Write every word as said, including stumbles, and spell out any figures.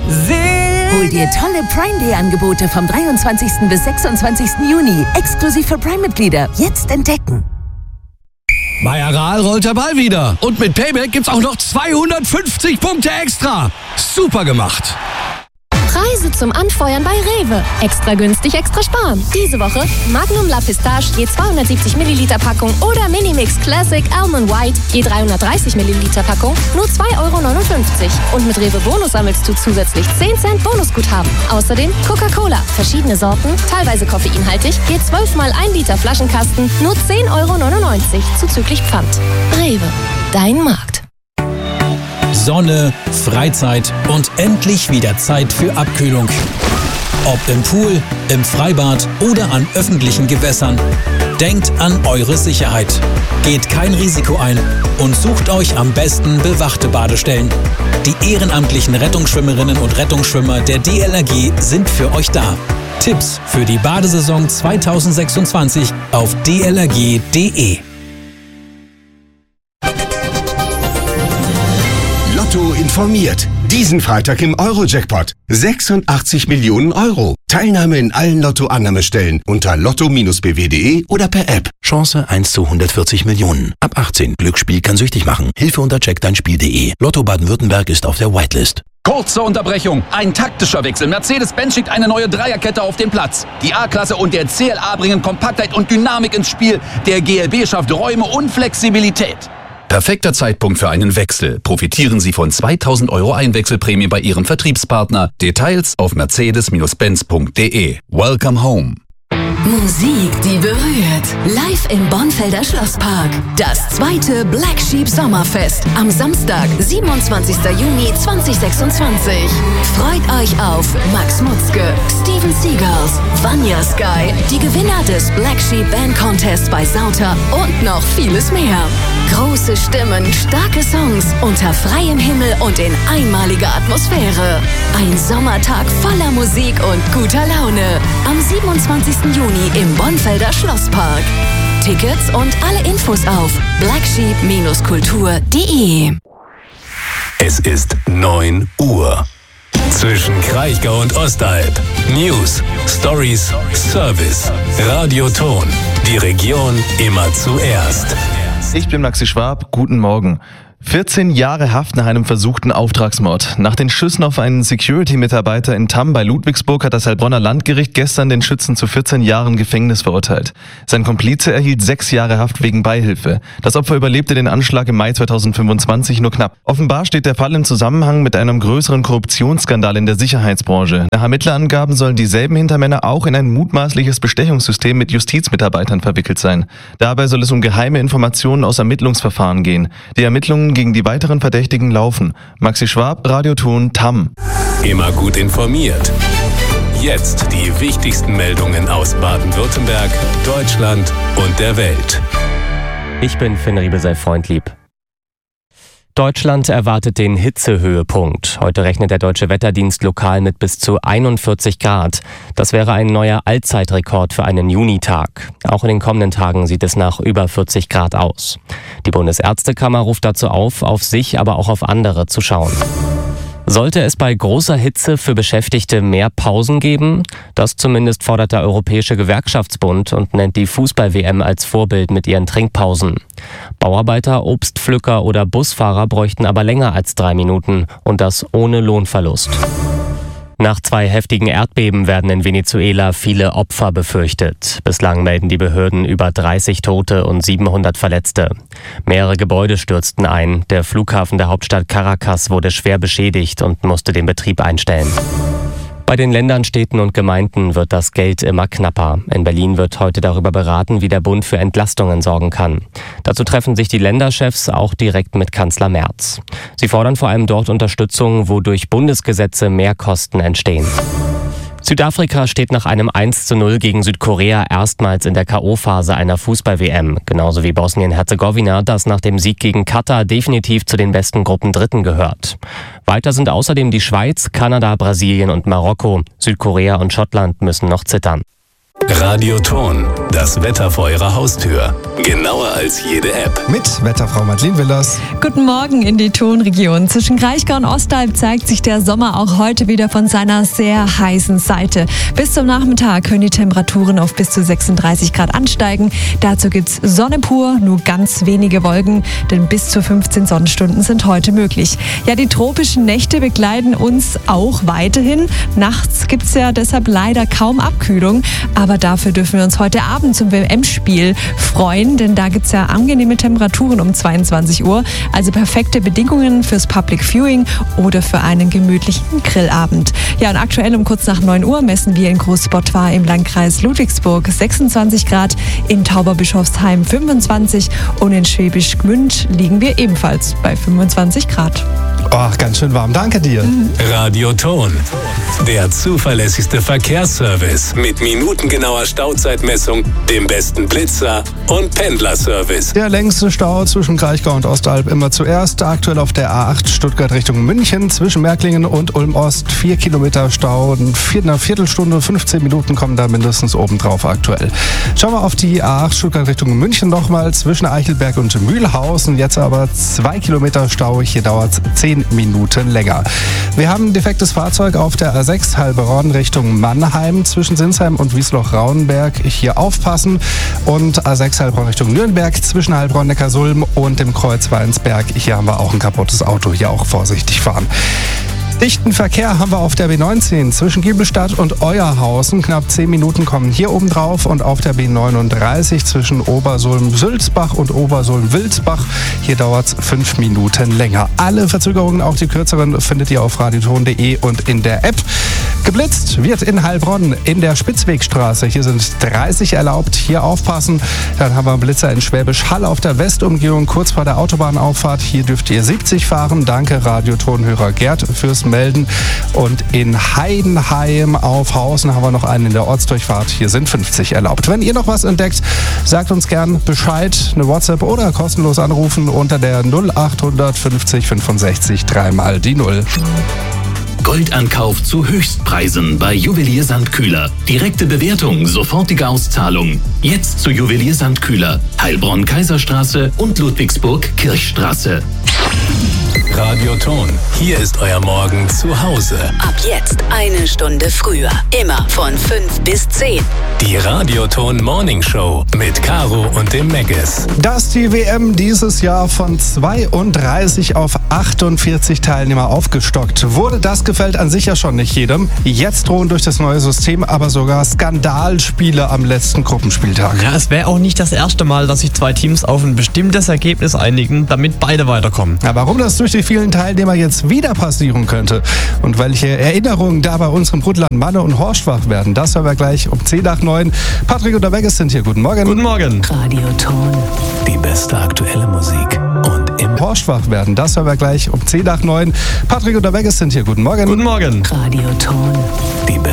Hol dir tolle Prime Day Angebote vom dreiundzwanzigsten bis sechsundzwanzigsten Juni. Exklusiv für Prime-Mitglieder. Jetzt entdecken. Bei Aral rollt der Ball wieder. Und mit Payback gibt's auch noch zweihundertfünfzig Punkte extra. Super gemacht. Preise zum Anfeuern bei Rewe. Extra günstig, extra sparen. Diese Woche Magnum La Pistache je zweihundertsiebzig Milliliter Packung oder Minimix Classic Almond White je dreihundertdreißig Milliliter Packung nur zwei Euro neunundfünfzig. Und mit Rewe Bonus sammelst du zusätzlich zehn Cent Bonusguthaben. Außerdem Coca-Cola, verschiedene Sorten, teilweise koffeinhaltig, je zwölf mal ein Liter Flaschenkasten, nur zehn Euro neunundneunzig zuzüglich Pfand. Rewe, dein Markt. Sonne, Freizeit und endlich wieder Zeit für Abkühlung. Ob im Pool, im Freibad oder an öffentlichen Gewässern. Denkt an eure Sicherheit. Geht kein Risiko ein und sucht euch am besten bewachte Badestellen. Die ehrenamtlichen Rettungsschwimmerinnen und Rettungsschwimmer der D L R G sind für euch da. Tipps für die Badesaison zweitausendsechsundzwanzig auf d l r g punkt d e. Lotto informiert. Diesen Freitag im Euro-Jackpot. sechsundachtzig Millionen Euro. Teilnahme in allen Lotto-Annahmestellen unter lotto Bindestrich b w punkt d e oder per App. Chance eins zu hundertvierzig Millionen. Ab achtzehn. Glücksspiel kann süchtig machen. Hilfe unter check dein Spiel punkt d e. Lotto Baden-Württemberg ist auf der Whitelist. Kurze Unterbrechung. Ein taktischer Wechsel. Mercedes-Benz schickt eine neue Dreierkette auf den Platz. Die A-Klasse und der C L A bringen Kompaktheit und Dynamik ins Spiel. Der G L B schafft Räume und Flexibilität. Perfekter Zeitpunkt für einen Wechsel. Profitieren Sie von zweitausend Euro Einwechselprämie bei Ihrem Vertriebspartner. Details auf mercedes Benz punkt d e. Welcome home. Musik, die berührt. Live im Bonfelder Schlosspark. Das zweite Black Sheep Sommerfest. Am Samstag, siebenundzwanzigsten Juni zweitausendsechsundzwanzig. Freut euch auf Max Mutzke, Steven Seagulls, Vanya Sky, die Gewinner des Black Sheep Band Contest bei Sauter und noch vieles mehr. Große Stimmen, starke Songs, unter freiem Himmel und in einmaliger Atmosphäre. Ein Sommertag voller Musik und guter Laune. Am siebenundzwanzigsten Juni im Bonfelder Schlosspark. Tickets und alle Infos auf black sheep Bindestrich kultur punkt d e. Es ist neun Uhr. Zwischen Kraichgau und Ostalb. News, Stories, Service. Radioton. Die Region immer zuerst. Ich bin Maxi Schwab. Guten Morgen. vierzehn Jahre Haft nach einem versuchten Auftragsmord. Nach den Schüssen auf einen Security-Mitarbeiter in Tamm bei Ludwigsburg hat das Heilbronner Landgericht gestern den Schützen zu vierzehn Jahren Gefängnis verurteilt. Sein Komplize erhielt sechs Jahre Haft wegen Beihilfe. Das Opfer überlebte den Anschlag im Mai zweitausendfünfundzwanzig nur knapp. Offenbar steht der Fall im Zusammenhang mit einem größeren Korruptionsskandal in der Sicherheitsbranche. Nach Ermittlerangaben sollen dieselben Hintermänner auch in ein mutmaßliches Bestechungssystem mit Justizmitarbeitern verwickelt sein. Dabei soll es um geheime Informationen aus Ermittlungsverfahren gehen. Die Ermittlungen gegen die weiteren Verdächtigen laufen. Maxi Schwab, Radioton, Tamm. Immer gut informiert. Jetzt die wichtigsten Meldungen aus Baden-Württemberg, Deutschland und der Welt. Ich bin Finn Riebe, sei freundlieb. Deutschland erwartet den Hitzehöhepunkt. Heute rechnet der Deutsche Wetterdienst lokal mit bis zu einundvierzig Grad. Das wäre ein neuer Allzeitrekord für einen Junitag. Auch in den kommenden Tagen sieht es nach über vierzig Grad aus. Die Bundesärztekammer ruft dazu auf, auf sich, aber auch auf andere zu schauen. Sollte es bei großer Hitze für Beschäftigte mehr Pausen geben? Das zumindest fordert der Europäische Gewerkschaftsbund und nennt die Fußball-W M als Vorbild mit ihren Trinkpausen. Bauarbeiter, Obstpflücker oder Busfahrer bräuchten aber länger als drei Minuten und das ohne Lohnverlust. Nach zwei heftigen Erdbeben werden in Venezuela viele Opfer befürchtet. Bislang melden die Behörden über dreißig Tote und siebenhundert Verletzte. Mehrere Gebäude stürzten ein. Der Flughafen der Hauptstadt Caracas wurde schwer beschädigt und musste den Betrieb einstellen. Bei den Ländern, Städten und Gemeinden wird das Geld immer knapper. In Berlin wird heute darüber beraten, wie der Bund für Entlastungen sorgen kann. Dazu treffen sich die Länderchefs auch direkt mit Kanzler Merz. Sie fordern vor allem dort Unterstützung, wo durch Bundesgesetze mehr Kosten entstehen. Südafrika steht nach einem eins zu null gegen Südkorea erstmals in der K O-Phase einer Fußball-W M. Genauso wie Bosnien-Herzegowina, das nach dem Sieg gegen Katar definitiv zu den besten Gruppendritten gehört. Weiter sind außerdem die Schweiz, Kanada, Brasilien und Marokko. Südkorea und Schottland müssen noch zittern. Radioton, das Wetter vor Ihrer Haustür. Genauer als jede App. Mit Wetterfrau Madeleine Willers. Guten Morgen in die Tonregion. Zwischen Kraichgau und Ostalb zeigt sich der Sommer auch heute wieder von seiner sehr heißen Seite. Bis zum Nachmittag können die Temperaturen auf bis zu sechsunddreißig Grad ansteigen. Dazu gibt's Sonne pur, nur ganz wenige Wolken, denn bis zu fünfzehn Sonnenstunden sind heute möglich. Ja, die tropischen Nächte begleiten uns auch weiterhin. Nachts gibt's ja deshalb leider kaum Abkühlung, aber dafür dürfen wir uns heute Abend zum W M-Spiel freuen, denn da gibt es ja angenehme Temperaturen um zweiundzwanzig Uhr, also perfekte Bedingungen fürs Public Viewing oder für einen gemütlichen Grillabend. Ja, und aktuell um kurz nach neun Uhr messen wir in Großbottwar im Landkreis Ludwigsburg sechsundzwanzig Grad, in Tauberbischofsheim fünfundzwanzig und in Schwäbisch Gmünd liegen wir ebenfalls bei fünfundzwanzig Grad. Ach, ganz schön warm. Danke dir. Mhm. Radioton, der zuverlässigste Verkehrsservice mit minutengenauer Stauzeitmessung, dem besten Blitzer und Pendlerservice. Der längste Stau zwischen Kraichgau und Ostalb immer zuerst. Aktuell auf der A acht Stuttgart Richtung München zwischen Märklingen und Ulm-Ost. Vier Kilometer Stau. In einer Viertelstunde, fünfzehn Minuten kommen da mindestens obendrauf aktuell. Schauen wir auf die A acht Stuttgart Richtung München nochmal zwischen Eichelberg und Mühlhausen. Jetzt aber zwei Kilometer Stau. Hier dauert es zehn Minuten länger. Wir haben ein defektes Fahrzeug auf der A sechs Heilbronn Richtung Mannheim zwischen Sinsheim und Wiesloch-Rauenberg. Hier aufpassen. Und A sechs Heilbronn Richtung Nürnberg zwischen Heilbronn, Neckarsulm und dem Kreuz Weinsberg. Hier haben wir auch ein kaputtes Auto. Hier auch vorsichtig fahren. Dichten Verkehr haben wir auf der B neunzehn zwischen Giebelstadt und Euerhausen. Knapp zehn Minuten kommen hier oben drauf und auf der B neununddreißig zwischen Obersulm-Sülzbach und Obersulm-Wilsbach. Hier dauert es fünf Minuten länger. Alle Verzögerungen, auch die kürzeren, findet ihr auf radioton punkt de und in der App. Geblitzt wird in Heilbronn in der Spitzwegstraße. Hier sind dreißig erlaubt. Hier aufpassen. Dann haben wir einen Blitzer in Schwäbisch Hall auf der Westumgehung, kurz vor der Autobahnauffahrt. Hier dürft ihr siebzig fahren. Danke Radiotonhörer Gerd fürs Melden. Und in Heidenheim auf Hausen haben wir noch einen in der Ortsdurchfahrt. Hier sind fünfzig erlaubt. Wenn ihr noch was entdeckt, sagt uns gern Bescheid. Eine WhatsApp oder kostenlos anrufen unter der null acht fünfzig fünfundsechzig dreimal die null. Goldankauf zu Höchstpreisen bei Juwelier Sandkühler. Direkte Bewertung, sofortige Auszahlung. Jetzt zu Juwelier Sandkühler. Heilbronn Kaiserstraße und Ludwigsburg Kirchstraße. Radioton, hier ist euer Morgen zu Hause. Ab jetzt eine Stunde früher. Immer von fünf bis zehn. Die Radioton Morning Show mit Caro und dem Meggis. Dass die W M dieses Jahr von zweiunddreißig auf achtundvierzig Teilnehmer aufgestockt wurde, das gefällt an sich ja schon nicht jedem. Jetzt drohen durch das neue System aber sogar Skandalspiele am letzten Gruppenspieltag. Ja, es wäre auch nicht das erste Mal, dass sich zwei Teams auf ein bestimmtes Ergebnis einigen, damit beide weiterkommen. Ja, warum das durch die vielen Teilnehmer jetzt wieder passieren könnte und welche Erinnerungen da bei unserem Brudland Manne und Horst wach werden, das hören wir gleich um zehn nach neun. Patrick und der Meggis sind hier. Guten Morgen. Guten Morgen. Radioton. Die beste aktuelle Musik und im Horst wach werden, das hören wir gleich um zehn nach neun. Patrick und der Meggis sind hier. Guten Morgen. Guten Morgen. Radioton. Die